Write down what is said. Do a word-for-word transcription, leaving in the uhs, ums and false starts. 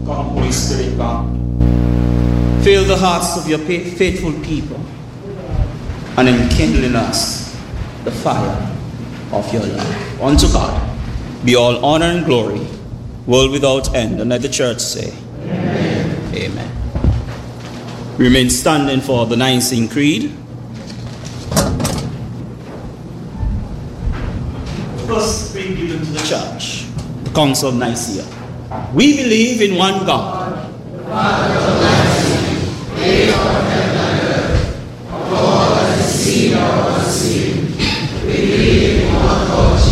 Come, Holy Spirit, come. Fill the hearts of your faithful people and enkindle in us the fire of your love. Unto God be all honor and glory, world without end. And let the church say, Amen. Amen. Remain standing for the Nicene Creed. First creed given to the church, the Council of Nicaea. We believe in one God, the Father Almighty, creator of heaven and earth, of all that is seen or unseen. We believe in one God,